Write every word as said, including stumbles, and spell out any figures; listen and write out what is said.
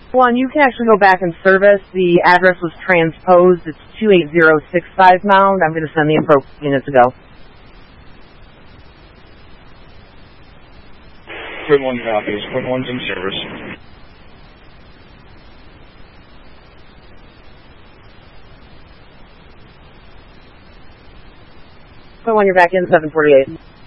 One, you can actually go back and service. The address was transposed. It's two eight zero six five Mound. I'm going to send the info unit to go. Twin one copies. Twin one's in service. So when you're back in, seven forty-eight.